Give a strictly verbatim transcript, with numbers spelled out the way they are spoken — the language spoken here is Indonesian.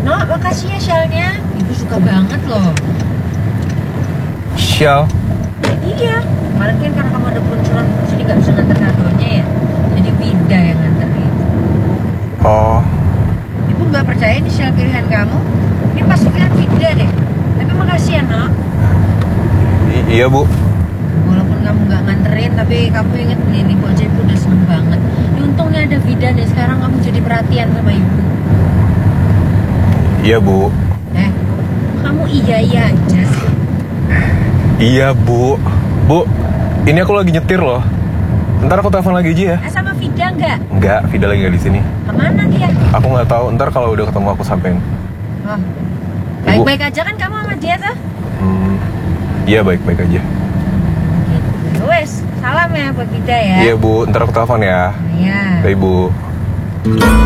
No, makasih ya Shell-nya. Ibu suka banget loh. Shell? Iya, kemarin kan karena kamu ada peluncuran jadi nggak bisa nganter kadonya ya. Jadi Vida yang nganterin. Oh. Ibu nggak percaya ini Shell pilihan kamu? Ini pasti pilihan Vida deh. Tapi makasih ya, Nok. I iya, Bu. Walaupun kamu nggak nganterin, tapi kamu inget beli ini buat Ibu udah seneng banget. Ini untungnya ada Vida nih, sekarang kamu jadi perhatian sama Ibu. Iya, Bu. Eh, kamu iya-iya aja sih. Iya, Bu. Bu, ini aku lagi nyetir loh. Ntar aku telepon lagi aja ya. Eh, sama Vida nggak? Nggak, Vida lagi nggak di sini. Kemana dia? Aku nggak tahu. Ntar kalau udah ketemu aku sampein. Oh, baik-baik aja kan kamu sama dia tuh? Hmm, iya baik-baik aja. Gitu. Wes, salam ya buat Vida ya. Iya, Bu. Ntar aku telepon ya. Iya. Bye, Bu.